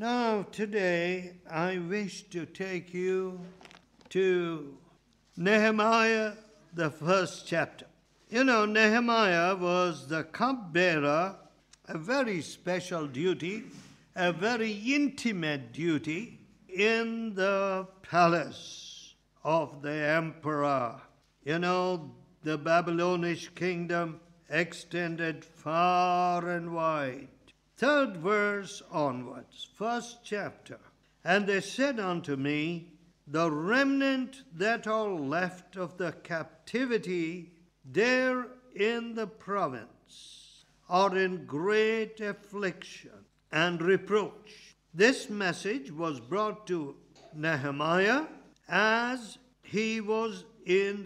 Now, today, I wish to take you to Nehemiah, the first chapter. You know, Nehemiah was the cupbearer, a very special duty, a very intimate duty in the palace of the emperor. You know, the Babylonish kingdom extended far and wide. Third verse onwards, first chapter. And they said unto me, the remnant that are left of the captivity there in the province are in great affliction and reproach. This message was brought to Nehemiah as he was in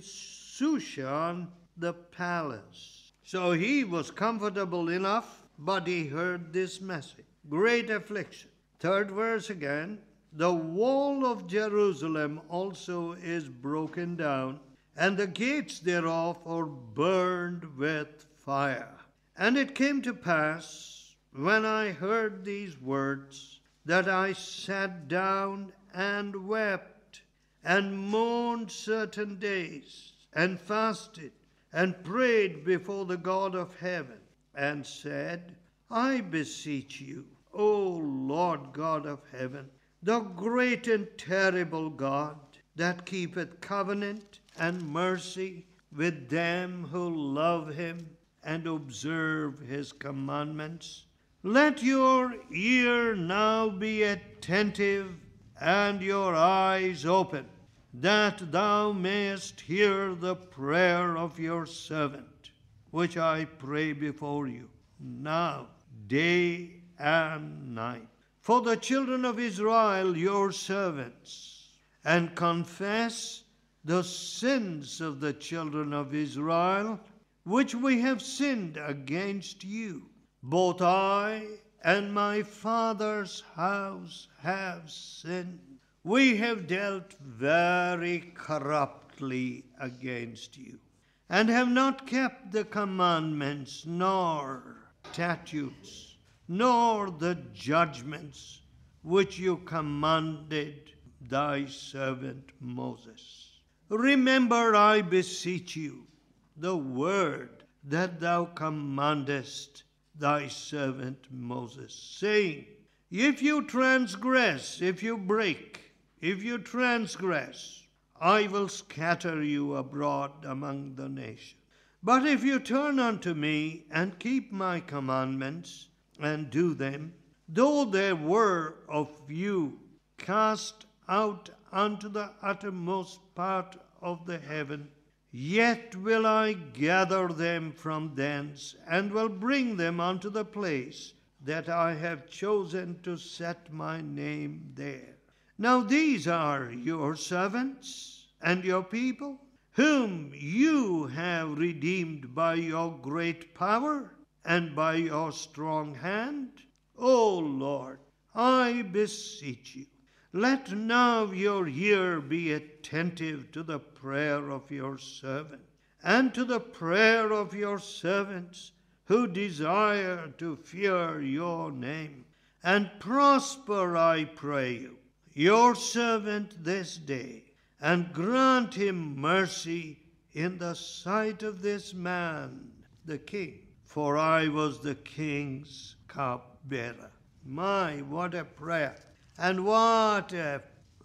Shushan, the palace. So he was comfortable enough, but he heard this message. Great affliction. Third verse again. The wall of Jerusalem also is broken down, and the gates thereof are burned with fire. And it came to pass, when I heard these words, that I sat down and wept, and mourned certain days, and fasted, and prayed before the God of heaven, and said, I beseech you, O Lord God of heaven, the great and terrible God, that keepeth covenant and mercy with them who love him and observe his commandments. Let your ear now be attentive and your eyes open, that thou mayest hear the prayer of your servant, which I pray before you now, day and night, for the children of Israel, your servants, and confess the sins of the children of Israel, which we have sinned against you. Both I and my father's house have sinned. We have dealt very corruptly against you, and have not kept the commandments, nor statutes, nor the judgments which you commanded thy servant Moses. Remember, I beseech you, the word that thou commandest thy servant Moses, saying, if you transgress, if you break, if you transgress, I will scatter you abroad among the nations. But if you turn unto me and keep my commandments and do them, though there were of you cast out unto the uttermost part of the heaven, yet will I gather them from thence, and will bring them unto the place that I have chosen to set my name there. Now these are your servants and your people, whom you have redeemed by your great power and by your strong hand. O Lord, I beseech you, let now your ear be attentive to the prayer of your servant, and to the prayer of your servants who desire to fear your name. And prosper, I pray you, your servant this day, and grant him mercy in the sight of this man, the king. For I was the king's cupbearer. My, what a prayer. And what a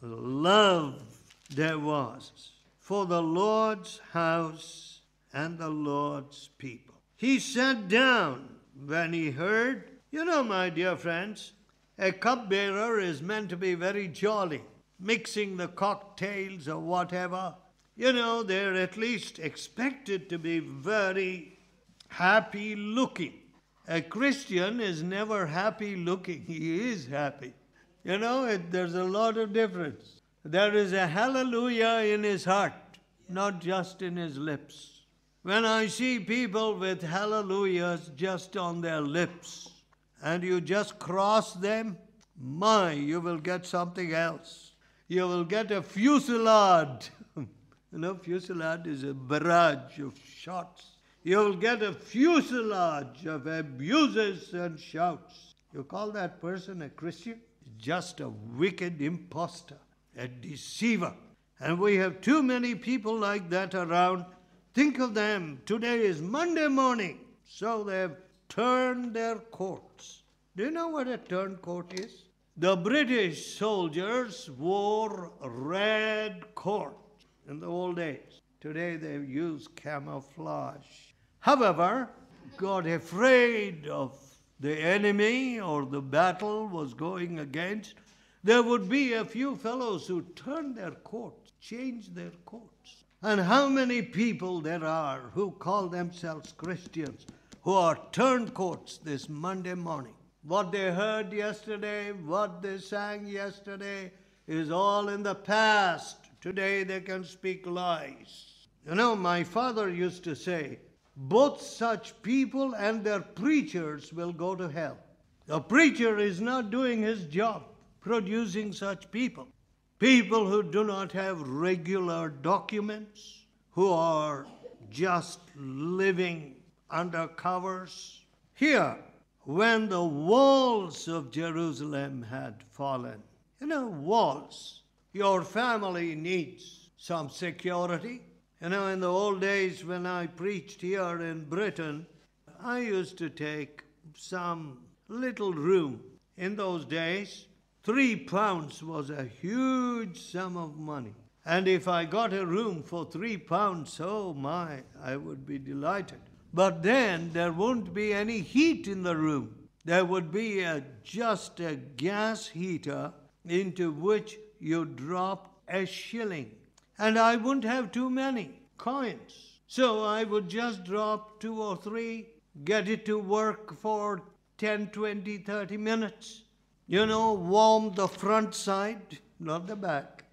love there was for the Lord's house and the Lord's people. He sat down when he heard. You know, my dear friends, a cupbearer is meant to be very jolly, mixing the cocktails or whatever. You know, they're at least expected to be very happy looking. A Christian is never happy looking. He is happy. You know, there's a lot of difference. There is a hallelujah in his heart, not just in his lips. When I see people with hallelujahs just on their lips, and you just cross them, you will get something else. You will get a fusillade. You know, fusillade is a barrage of shots. You'll get a fuselage of abuses and shouts. You call that person a Christian? just a wicked impostor, a deceiver. And we have too many people like that around. Think of them. Today is Monday morning, so they've turned their coats. Do you know what a turncoat is? The British soldiers wore red coats in the old days. Today they use camouflage. However, got afraid of the enemy or the battle was going against, there would be a few fellows who turned their coats, changed their coats. And how many people there are who call themselves Christians who are turncoats this Monday morning. What they heard yesterday, what they sang yesterday is all in the past. Today they can speak lies. You know, my father used to say, both such people and their preachers will go to hell. The preacher is not doing his job, producing such people. People who do not have regular documents, who are just living under covers. Here, when the walls of Jerusalem had fallen, you know, walls, your family needs some security. You know, in the old days when I preached here in Britain, I used to take some little room. In those days, £3 was a huge sum of money. And if I got a room for £3, oh my, I would be delighted. But then there wouldn't be any heat in the room. There would be just a gas heater into which you drop a shilling. And I wouldn't have too many coins. So I would just drop 2 or 3, get it to work for 10, 20, 30 minutes. You know, warm the front side, not the back.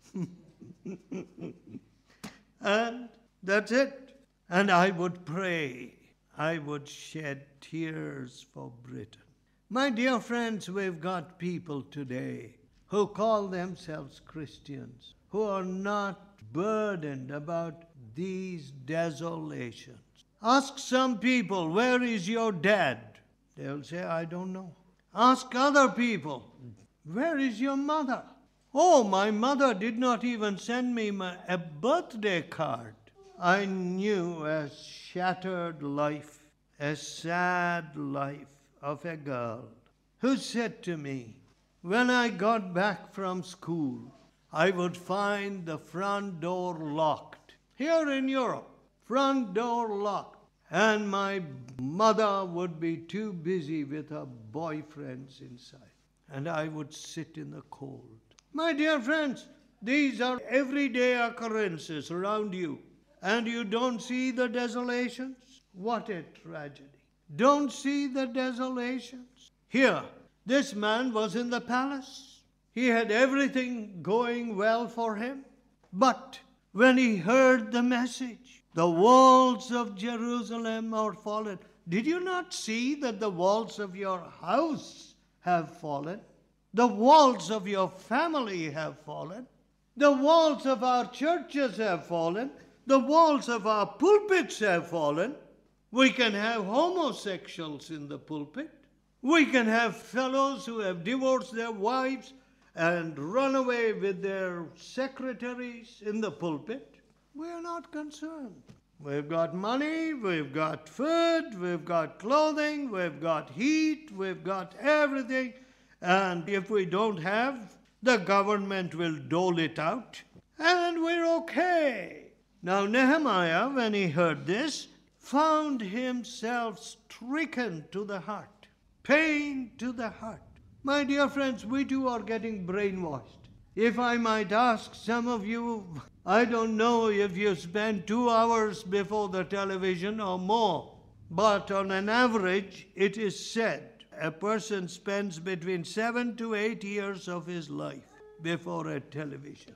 And that's it. And I would pray. I would shed tears for Britain. My dear friends, we've got people today who call themselves Christians, who are not burdened about these desolations. Ask some people, where is your dad? They'll say, I don't know. Ask other people, where is your mother? Oh, my mother did not even send me a birthday card. I knew a shattered life, a sad life of a girl who said to me, when I got back from school, I would find the front door locked. Here in Europe, front door locked. And my mother would be too busy with her boyfriends inside. And I would sit in the cold. My dear friends, these are everyday occurrences around you. And you don't see the desolations? What a tragedy. Don't see the desolations? Here, this man was in the palace. He had everything going well for him. But when he heard the message, the walls of Jerusalem are fallen. Did you not see that the walls of your house have fallen? The walls of your family have fallen. The walls of our churches have fallen. The walls of our pulpits have fallen. We can have homosexuals in the pulpit. We can have fellows who have divorced their wives and run away with their secretaries in the pulpit. We are not concerned. We've got money, we've got food, we've got clothing, we've got heat, we've got everything. And if we don't have, the government will dole it out. And we're okay. Now Nehemiah, when he heard this, found himself stricken to the heart. Pain to the heart. My dear friends, we too are getting brainwashed. If I might ask some of you, I don't know if you spend 2 hours before the television or more, but on an average, it is said a person spends between 7 to 8 years of his life before a television.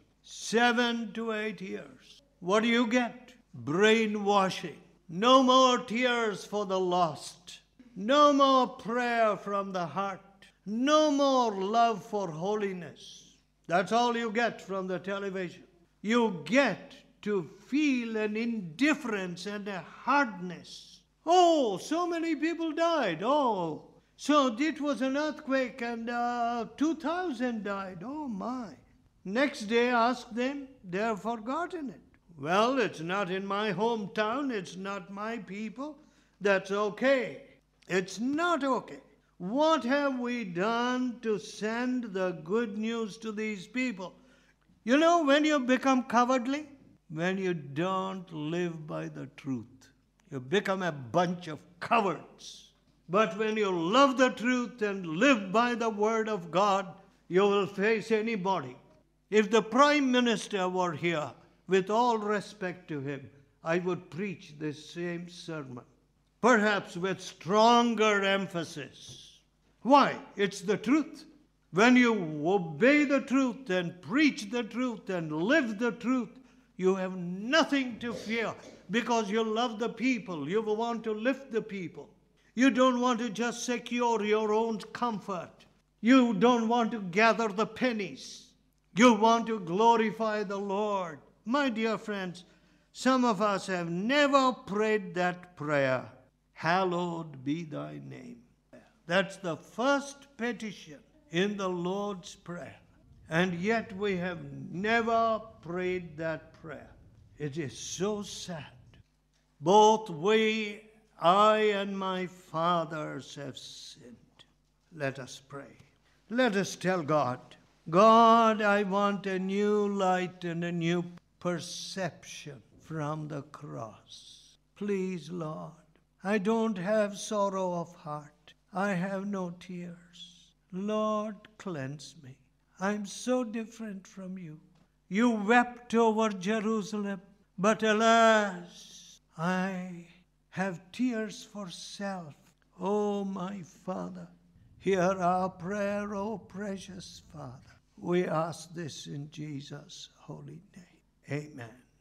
7 to 8 years. What do you get? Brainwashing. No more tears for the lost. No more prayer from the heart. No more love for holiness. That's all you get from the television. You get to feel an indifference and a hardness. Oh, so many people died. Oh, So it was an earthquake and 2,000 died. Oh my. Next day ask them, they have forgotten it. Well, it's not in my hometown, it's not my people. That's okay. It's not okay. What have we done to send the good news to these people? You know, when you become cowardly, when you don't live by the truth, you become a bunch of cowards. But when you love the truth and live by the word of God, you will face anybody. If the Prime Minister were here, with all respect to him, I would preach this same sermon, perhaps with stronger emphasis. Why? It's the truth. When you obey the truth and preach the truth and live the truth, you have nothing to fear because you love the people. You want to lift the people. You don't want to just secure your own comfort. You don't want to gather the pennies. You want to glorify the Lord. My dear friends, some of us have never prayed that prayer, hallowed be thy name. That's the first petition in the Lord's Prayer. And yet we have never prayed that prayer. It is so sad. Both I and my fathers have sinned. Let us pray. Let us tell God, God, I want a new light and a new perception from the cross. Please, Lord, I don't have sorrow of heart. I have no tears. Lord, cleanse me. I'm so different from you. You wept over Jerusalem, but alas, I have tears for self. Oh, my Father, hear our prayer, oh precious Father. We ask this in Jesus' holy name. Amen.